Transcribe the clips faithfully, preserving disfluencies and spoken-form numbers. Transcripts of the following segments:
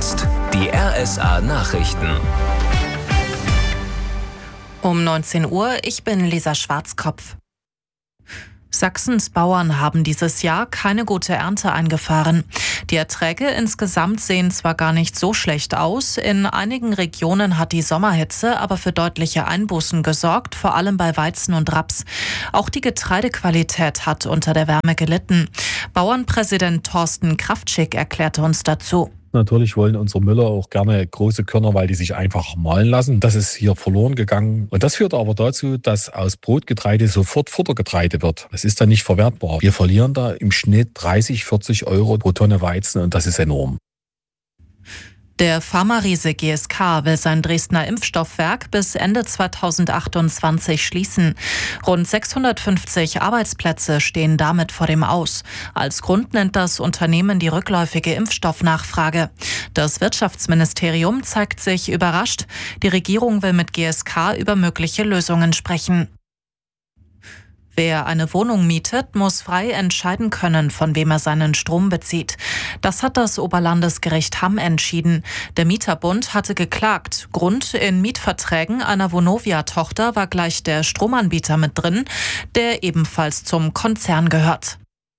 jetzt die R S A-Nachrichten. Um neunzehn Uhr, ich bin Lisa Schwarzkopf. Sachsens Bauern haben dieses Jahr keine gute Ernte eingefahren. Die Erträge insgesamt sehen zwar gar nicht so schlecht aus, in einigen Regionen hat die Sommerhitze aber für deutliche Einbußen gesorgt, vor allem bei Weizen und Raps. Auch die Getreidequalität hat unter der Wärme gelitten. Bauernpräsident Thorsten Kraftschick erklärte uns dazu. Natürlich wollen unsere Müller auch gerne große Körner, weil die sich einfach mahlen lassen. Das ist hier verloren gegangen. Und das führt aber dazu, dass aus Brotgetreide sofort Futtergetreide wird. Das ist dann nicht verwertbar. Wir verlieren da im Schnitt dreißig, vierzig Euro pro Tonne Weizen und das ist enorm. Der Pharma-Riese G S K will sein Dresdner Impfstoffwerk bis Ende zweitausendachtundzwanzig schließen. Rund sechshundertfünfzig Arbeitsplätze stehen damit vor dem Aus. Als Grund nennt das Unternehmen die rückläufige Impfstoffnachfrage. Das Wirtschaftsministerium zeigt sich überrascht. Die Regierung will mit G S K über mögliche Lösungen sprechen. Wer eine Wohnung mietet, muss frei entscheiden können, von wem er seinen Strom bezieht. Das hat das Oberlandesgericht Hamm entschieden. Der Mieterbund hatte geklagt. Grund: in Mietverträgen einer Vonovia-Tochter war gleich der Stromanbieter mit drin, der ebenfalls zum Konzern gehört.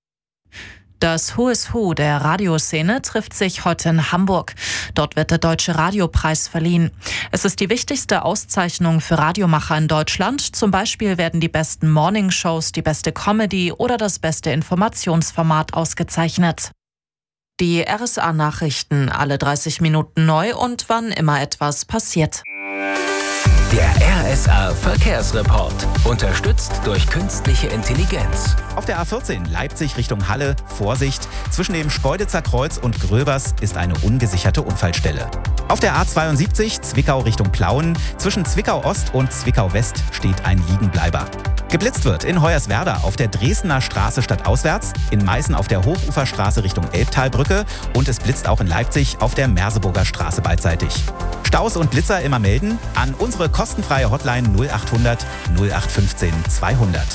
Das Who is Who der Radioszene trifft sich heute in Hamburg. Dort wird der Deutsche Radiopreis verliehen. Es ist die wichtigste Auszeichnung für Radiomacher in Deutschland. Zum Beispiel werden die besten Morningshows, die beste Comedy oder das beste Informationsformat ausgezeichnet. Die R S A-Nachrichten alle dreißig Minuten neu und wann immer etwas passiert. Der R S A-Verkehrsreport, unterstützt durch künstliche Intelligenz. Auf der A vierzehn Leipzig Richtung Halle, Vorsicht, zwischen dem Speuditzer Kreuz und Gröbers ist eine ungesicherte Unfallstelle. Auf der A zweiundsiebzig Zwickau Richtung Plauen, zwischen Zwickau Ost und Zwickau West steht ein Liegenbleiber. Geblitzt wird in Hoyerswerda auf der Dresdner Straße stadtauswärts, in Meißen auf der Hochuferstraße Richtung Elbtalbrücke und es blitzt auch in Leipzig auf der Merseburger Straße beidseitig. Staus und Blitzer immer melden an unsere kostenfreie Hotline null achthundert null acht fünfzehn zweihundert.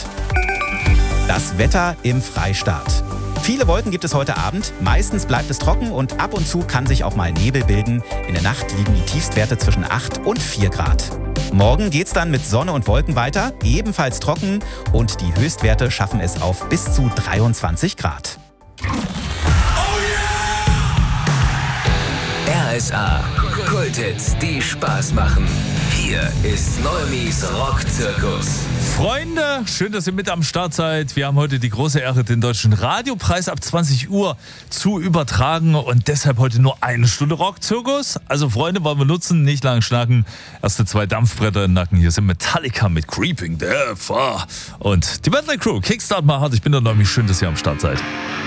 Das Wetter im Freistaat. Viele Wolken gibt es heute Abend, meistens bleibt es trocken und ab und zu kann sich auch mal Nebel bilden. In der Nacht liegen die Tiefstwerte zwischen acht und vier Grad. Morgen geht's dann mit Sonne und Wolken weiter, ebenfalls trocken und die Höchstwerte schaffen es auf bis zu dreiundzwanzig Grad. R S A, Kulthits, die Spaß machen. Hier ist Neumis Rockzirkus. Freunde, schön, dass ihr mit am Start seid. Wir haben heute die große Ehre, den Deutschen Radiopreis ab zwanzig Uhr zu übertragen und deshalb heute nur eine Stunde Rockzirkus. Also Freunde, wollen wir nutzen, nicht lang schnacken. Erste zwei Dampfbretter im Nacken. Hier sind Metallica mit Creeping Death und die Bentley Crew. Kickstart mal hart. Ich bin der Neumi. Schön, dass ihr am Start seid.